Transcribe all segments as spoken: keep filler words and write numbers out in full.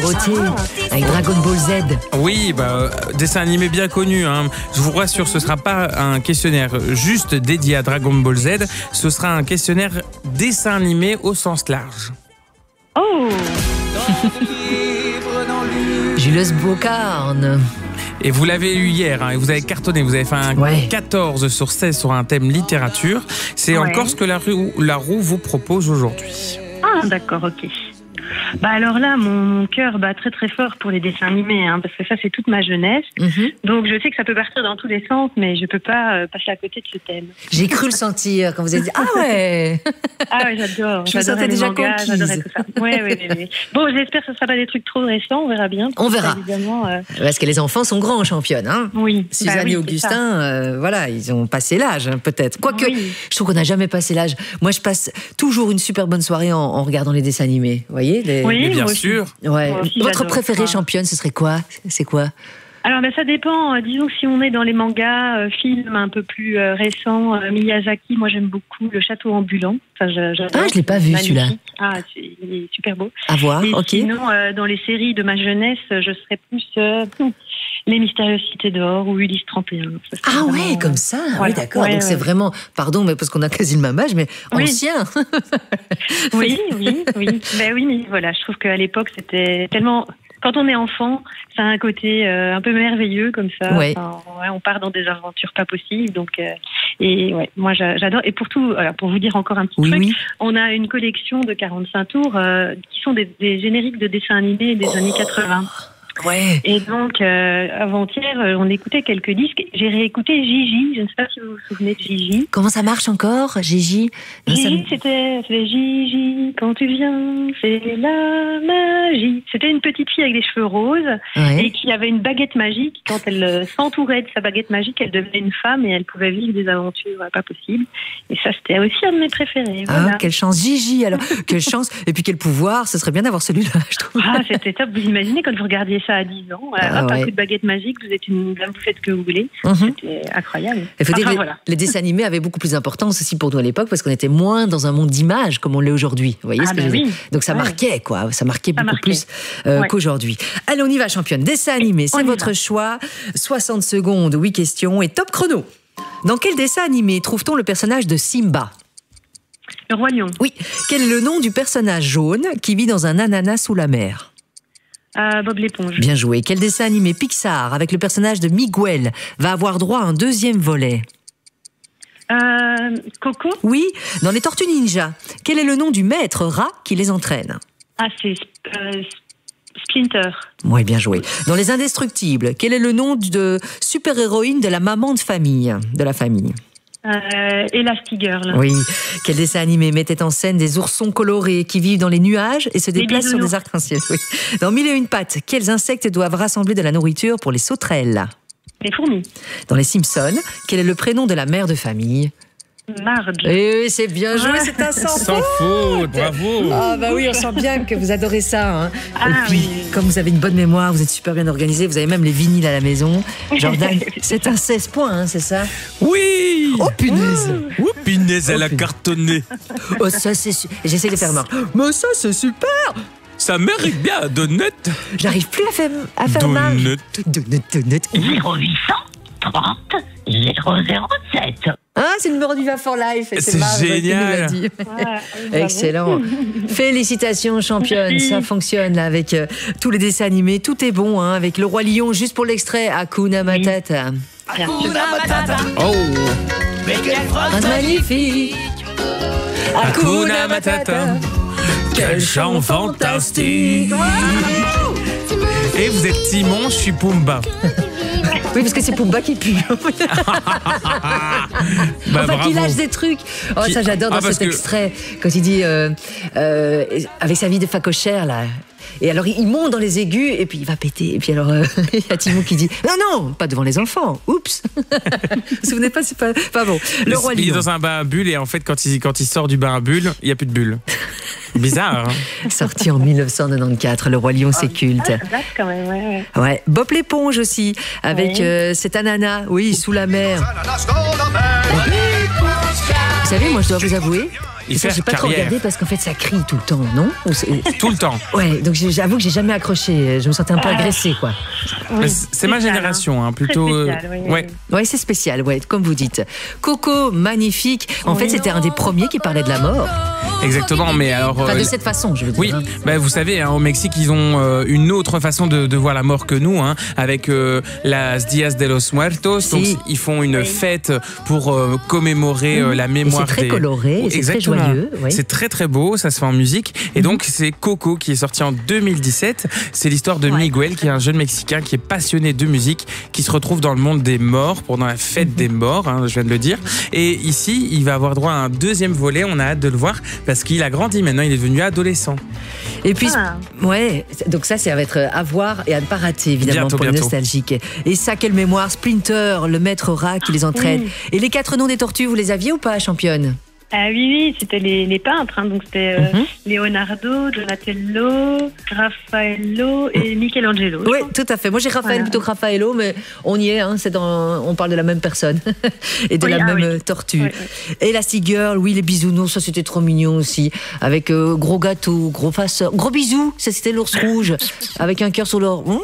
numéroté avec Dragon Ball Z. Oui, bah, dessin animé bien connu. Hein. Je vous rassure, ce ne sera pas un questionnaire juste dédié à Dragon Ball Z. Ce sera un questionnaire dessin animé au sens large. Oh. Jules Bocarne. Et vous l'avez eu hier, hein, et vous avez cartonné, vous avez fait un ouais. quatorze sur seize sur un thème littérature. C'est ouais. encore ce que la roue, la roue vous propose aujourd'hui. Ah d'accord, ok. Bah alors là, mon, mon cœur bat très très fort pour les dessins animés, hein, parce que ça c'est toute ma jeunesse. Mm-hmm. Donc je sais que ça peut partir dans tous les sens, mais je peux pas euh, passer à côté de ce thème. J'ai cru le sentir quand vous avez dit ah ouais. Ah ouais, j'adore. Je me sentais déjà mangas, j'adorais tout ça. Ouais, ouais, ouais, ouais. Bon, j'espère que ce sera pas des trucs trop récents, on verra bien. On verra. Évidemment, euh... Parce que les enfants sont grands championnes, hein. Oui. Suzanne bah, oui, et Augustin, euh, voilà, ils ont passé l'âge, hein, peut-être. Quoique, oui. je trouve qu'on n'a jamais passé l'âge. Moi, je passe toujours une super bonne soirée en, en regardant les dessins animés. Vous voyez les... Oui, bien sûr. Ouais. Aussi, votre j'adore. préféré ouais. championne, ce serait quoi? C'est quoi? Alors, ben, ça dépend. Euh, disons que si on est dans les mangas, euh, films un peu plus euh, récents, euh, Miyazaki, moi j'aime beaucoup Le Château ambulant. Enfin, j'adore. Ah, je l'ai pas vu celui-là. Ah, c'est, il est super beau. À voir, et ok. Sinon, euh, dans les séries de ma jeunesse, je serais plus euh, Les Mystérieuses Cités d'Or ou Ulysse trente et un. Ça, ah vraiment, ouais, comme ça. Voilà. Oui, d'accord. Ouais, Donc ouais. c'est vraiment, pardon, mais parce qu'on a quasi le même âge, mais oui. ancien. oui, oui, oui. Ben oui, mais voilà, je trouve qu'à l'époque c'était tellement. Quand on est enfant, ça a un côté euh, un peu merveilleux comme ça. Ouais. Enfin, ouais, on part dans des aventures pas possibles. Donc, euh, et ouais, moi j'adore. Et pour tout, alors, pour vous dire encore un petit oui, truc, oui. on a une collection de quarante-cinq tours euh, qui sont des, des génériques de dessins animés des oh. années quatre-vingts. Ouais. Et donc, euh, avant-hier, on écoutait quelques disques. J'ai réécouté Gigi. Je ne sais pas si vous vous souvenez de Gigi. Comment ça marche encore, Gigi? Gigi, ça... c'était, c'était Gigi, quand tu viens, c'est la magie. C'était une petite fille avec des cheveux roses ouais. et qui avait une baguette magique. Quand elle s'entourait de sa baguette magique, elle devenait une femme et elle pouvait vivre des aventures pas possibles. Et ça, c'était aussi un de mes préférés. Voilà. Ah, quelle chance, Gigi, alors. Quelle chance. Et puis quel pouvoir. Ce serait bien d'avoir celui-là, je trouve. Ah, c'était top. Vous imaginez quand vous regardiez ça à dix ans, ah, hop, ouais. un coup de baguette magique, vous êtes une dame, vous faites ce que vous voulez. Mm-hmm. C'était incroyable. Il faut enfin, dire que voilà. les, les dessins animés avaient beaucoup plus d'importance aussi pour nous à l'époque parce qu'on était moins dans un monde d'images comme on l'est aujourd'hui. Vous voyez ah ce que bah je veux oui. dire? Donc ça ouais. marquait, quoi. Ça marquait ça beaucoup marquait. plus euh, ouais. qu'aujourd'hui. Allez, on y va, championne. Dessin animé, c'est votre choix. soixante secondes, huit questions et top chrono. Dans quel dessin animé trouve-t-on le personnage de Simba? Le Roi Lion. Oui. Quel est le nom du personnage jaune qui vit dans un ananas sous la mer? Euh, Bob l'éponge. Bien joué. Quel dessin animé Pixar avec le personnage de Miguel va avoir droit à un deuxième volet? Euh, Coco. Oui. Dans les Tortues Ninja, quel est le nom du maître rat qui les entraîne? Ah, c'est euh, Splinter. Oui, bien joué. Dans les Indestructibles, quel est le nom de super-héroïne de la maman de famille, de la famille? Euh, Elastigirl. Oui. Quel dessin animé mettait en scène des oursons colorés qui vivent dans les nuages et se déplacent sur des arcs-en-ciel? Oui. Dans Mille et une pattes, quels insectes doivent rassembler de la nourriture pour les sauterelles? Les fourmis. Dans Les Simpsons, quel est le prénom de la mère de famille? Marge. Eh, c'est bien joué, c'est un sans, sans faute. Bravo. Ah bah oui, on sent bien que vous adorez ça. Hein. Ah, et puis, oui. comme vous avez une bonne mémoire, vous êtes super bien organisé, vous avez même les vinyles à la maison. Jordan, c'est un seize points, hein, c'est ça? Oui. Oh punaise. Oh punaise, elle oh, a cartonné. Oh ça c'est su... J'essaie de faire marre. Mais ça c'est super. Ça mérite bien, Donut. J'arrive plus à faire, à faire marre. Donut. Donut, Donut. zéro huit cent trente zéro zéro sept. Ah, c'est le numéro du Va for Life. C'est, c'est Marc génial. Qui nous l'a dit. Ouais, excellent. Félicitations, championne. Merci. Ça fonctionne là, avec euh, tous les dessins animés. Tout est bon, hein, avec le Roi Lion, juste pour l'extrait. Hakuna Matata. Oui. Hakuna Matata. Oh. Mais quelle phrase magnifique. Hakuna Matata. Quel chant fantastique. Et vous êtes Timon, je suis Pumba. Oui, parce que c'est Pumba qui pue. bah, enfin, qui lâche des trucs. Oh, qui... ça, j'adore dans ah, cet que... extrait. Quand il dit, euh, euh, avec sa vie de facochère, là. Et alors, il monte dans les aigus et puis il va péter. Et puis alors, euh, il y a Timon qui dit non, non, pas devant les enfants. Oups. Vous vous souvenez pas, c'est pas. Enfin bon. Le, le Roi Lion. Il est dans un bain à bulles et en fait, quand il, quand il sort du bain à bulles, il n'y a plus de bulles. Bizarre. Hein. Sorti en mille neuf cent quatre-vingt-quatrize, Le Roi Lion, c'est culte. Ah, ça date quand même, ouais, ouais. Ouais. Bob l'éponge aussi, avec oui. euh, cet ananas, oui, sous la mer. Vous savez, moi, je dois vous avouer y ça, faire j'ai pas carrière. trop regardé parce qu'en fait, ça crie tout le temps, non? Tout le temps. Ouais, donc j'avoue que j'ai jamais accroché. Je me sentais un peu agressée, quoi. Oui, C'est ma génération, hein, plutôt. Très spécial, oui, ouais. oui. Ouais, c'est spécial, ouais, comme vous dites. Coco, magnifique. En fait, c'était un des premiers qui parlait de la mort. Exactement, mais alors. Enfin, de euh, cette façon, je veux dire. Oui, hein. bah, vous savez, hein, au Mexique, ils ont euh, une autre façon de, de voir la mort que nous, hein, avec euh, las Días de los Muertos. Si. Donc, ils font une fête pour euh, commémorer euh, la mémoire. c'est très des... coloré, et c'est très Exactement. joyeux, oui. C'est très très beau, ça se fait en musique. Et donc, c'est Coco qui est sorti en deux mille dix-sept. C'est l'histoire de Ouais. Miguel, qui est un jeune Mexicain qui est passionné de musique, qui se retrouve dans le monde des morts pendant la fête des morts, hein, je viens de le dire. Et ici, il va avoir droit à un deuxième volet. On a hâte de le voir parce qu'il a grandi. Maintenant, il est devenu adolescent. Et puis, Ah. ouais, donc ça, ça va être à voir et à ne pas rater, évidemment, Bientôt, pour les bientôt. nostalgiques. Et ça, quelle mémoire, Splinter, le maître rat qui les entraîne. Oui. Et les quatre noms des tortues, vous les aviez ou pas, championne? Ah oui, oui, c'était les, les peintres. Hein, donc c'était euh, Mhm. Leonardo, Donatello, Raffaello et Michelangelo. je Oui, pense. tout à fait. Moi, j'ai Raphaël Voilà. plutôt que Raffaello, mais on y est, hein, c'est dans, on parle de la même personne et de Oui, la ah même oui. euh, tortue. Oui, Elastic Girl, oui, les bisounours, ça c'était trop mignon aussi. Avec euh, gros gâteau, gros faceur, gros bisous, ça c'était l'ours rouge, avec un cœur sur l'or. Mmh.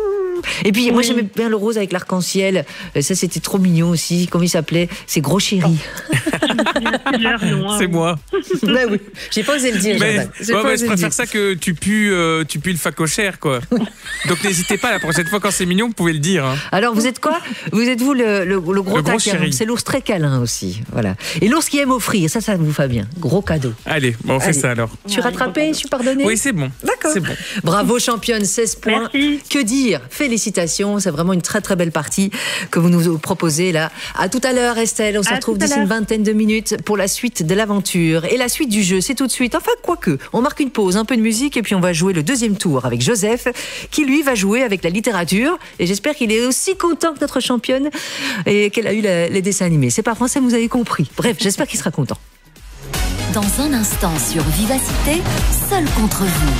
Et puis moi Oui. j'aimais bien le rose avec l'arc-en-ciel, Euh, ça c'était trop mignon aussi. Comment il s'appelait? C'est Gros Chéri. C'est leur nom. hein. C'est moi. Ben oui, j'ai pas osé le dire. Mais, Jordan. J'ai ouais, pas ouais, osé je le préfère dire. ça que tu pues, euh, tu pues le facochère, quoi. Donc n'hésitez pas, la prochaine fois quand c'est mignon, vous pouvez le dire. Hein. Alors vous êtes quoi? Vous êtes vous le, le, le gros Le gros taquin. chéri. C'est l'ours très câlin aussi. Voilà. Et l'ours qui aime offrir, ça, ça vous va bien. Gros cadeau. Allez, bon, on fait Allez. ça alors. Je suis rattrapée, je suis pardonnée. Oui, c'est bon. D'accord. C'est bon. Bravo championne, seize points. Merci. Que dire? Félicitations, c'est vraiment une très très belle partie que vous nous proposez là. À tout à l'heure Estelle, on se À retrouve tout à d'ici une l'heure. vingtaine de minutes pour la suite de l'aventure. Et la suite du jeu, c'est tout de suite. Enfin, quoique, on marque une pause, un peu de musique et puis on va jouer le deuxième tour avec Joseph qui lui va jouer avec la littérature. Et j'espère qu'il est aussi content que notre championne et qu'elle a eu la- les dessins animés. C'est pas français, vous avez compris. Bref, j'espère qu'il sera content. Dans un instant sur Vivacité, seul contre vous.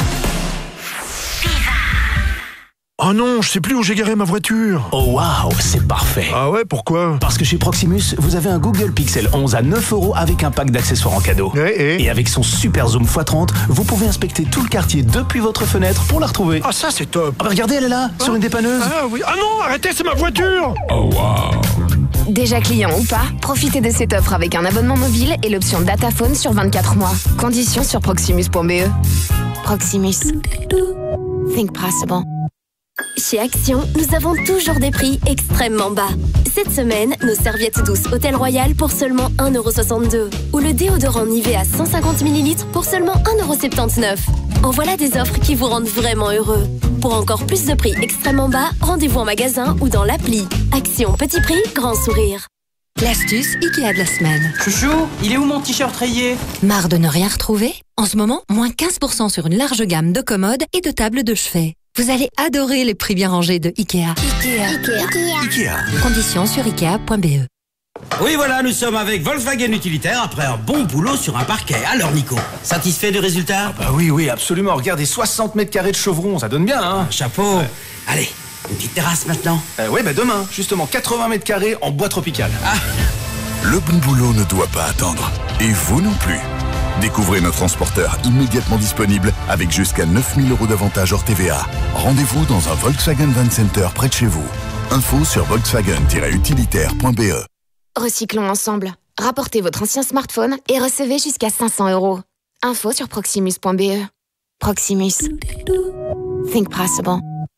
Oh non, je sais plus où j'ai garé ma voiture. Oh waouh, c'est parfait. Ah ouais, pourquoi? Parce que chez Proximus, vous avez un Google Pixel onze à neuf euros avec un pack d'accessoires en cadeau. Eh, eh. Et avec son super zoom fois trente, vous pouvez inspecter tout le quartier depuis votre fenêtre pour la retrouver. Ah ça c'est top. Ah bah regardez, elle est là, sur une dépanneuse. Ah oui. Ah non, arrêtez, c'est ma voiture. Déjà client ou pas, profitez de cette offre avec un abonnement mobile et l'option Dataphone sur vingt-quatre mois. Conditions sur proximus point b e. Proximus. Think possible. Chez Action, nous avons toujours des prix extrêmement bas. Cette semaine, nos serviettes douces Hôtel Royal pour seulement un euro soixante-deux. Ou le déodorant Nivea cent cinquante millilitres pour seulement un euro soixante-dix-neuf. En voilà des offres qui vous rendent vraiment heureux. Pour encore plus de prix extrêmement bas, rendez-vous en magasin ou dans l'appli. Action, petit prix, grand sourire. L'astuce Ikea de la semaine. Chouchou, il est où mon t-shirt rayé? Marre de ne rien retrouver? En ce moment, moins quinze pour cent sur une large gamme de commodes et de tables de chevet. Vous allez adorer les prix bien rangés de Ikea. Ikea. Conditions sur ikea point b e. Oui, voilà, nous sommes avec Volkswagen Utilitaire après un bon boulot sur un parquet. Alors, Nico, satisfait du résultat? Bah oui, oui, absolument. Regardez, soixante mètres carrés de chevron, ça donne bien, hein. Chapeau. Allez, une petite terrasse maintenant. Euh, ouais, bah demain, justement, quatre-vingts mètres carrés en bois tropical. Ah, Le bon boulot ne doit pas attendre. Et vous non plus. Découvrez nos transporteurs immédiatement disponibles avec jusqu'à neuf mille euros d'avantages hors T V A. Rendez-vous dans un Volkswagen Van Center près de chez vous. Info sur volkswagen tiret utilitaire point b e. Recyclons ensemble. Rapportez votre ancien smartphone et recevez jusqu'à cinq cents euros. Info sur proximus point b e. Proximus. Think possible.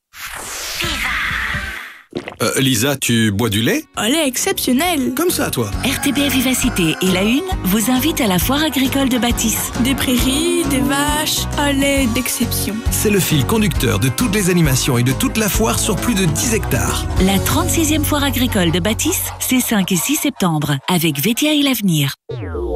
Euh, Lisa, tu bois du lait? Un lait exceptionnel. Comme ça, toi. R T B Vivacité et La Une vous invitent à la foire agricole de Bâtisse. Des prairies, des vaches, un lait d'exception. C'est le fil conducteur de toutes les animations et de toute la foire sur plus de dix hectares. La trente-sixième foire agricole de Bâtisse, c'est cinq et six septembre, avec Vétia et l'Avenir.